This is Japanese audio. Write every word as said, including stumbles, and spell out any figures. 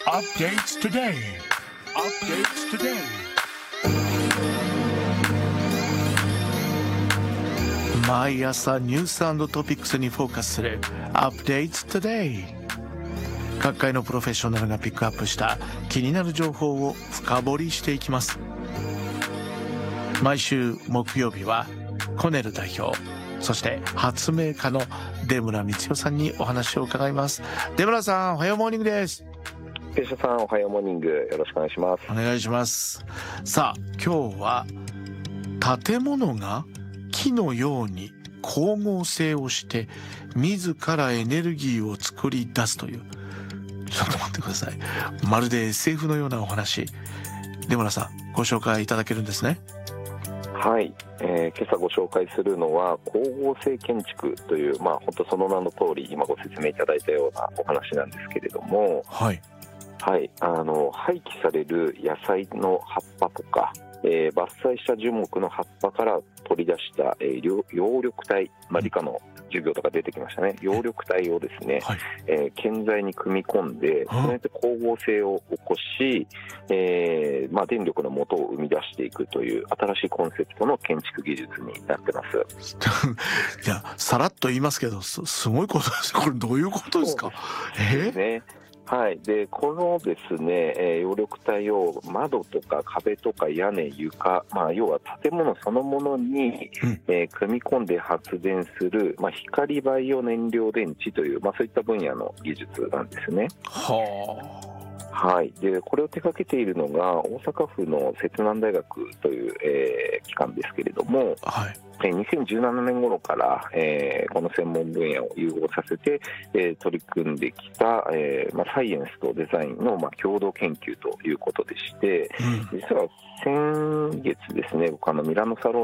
Updates today. Updates today. 毎朝ニュース&トピックスにフォーカスする Updates today。各界のプロフェッショナルがピックアップした気になる情報を深掘りしていきます。毎週木曜日はコネル代表、そして発明家の出村光代さんにお話を伺います。出村さん、おはようモーニングです。 ペシャさん、おはようモーニング、よろしくお願いします。 お願いします。さあ、今日は建物が木のように光合成をして自らエネルギーを作り出すという、ちょっと待ってください、まるで エスエフ のようなお話、出村さんご紹介いただけるんですね。 はい、えー、今朝ご紹介するのは光合成建築という、まあ本当その名の通り今ご説明いただいたようなお話なんですけれども、 はいはい、あの廃棄される野菜の葉っぱとか、えー、伐採した樹木の葉っぱから取り出した、えー、葉緑体、まあ、理科の授業とか出てきましたね、葉緑体をですね、はい、えー、建材に組み込んで、それで光合成を起こし、えーまあ、電力の元を生み出していくという新しいコンセプトの建築技術になってます。 いや、さらっと言いますけど、す, すごいことです。これどういうことですか？ えーねはい、でこのですね、えー、葉緑体を窓とか壁とか屋根、床、まあ、要は建物そのものに、うんえー、組み込んで発電する、まあ、光バイオ燃料電池という、まあ、そういった分野の技術なんですね。 はあ。 はい、でこれを手掛けているのが大阪府の摂南大学という、えー、機関ですけれども、 はいにせんじゅうななねん頃から、えー、この専門分野を融合させて、えー、取り組んできた、えーまあ、サイエンスとデザインの、まあ、共同研究ということでして、うん、実は先月ですね、僕あのミラノサロン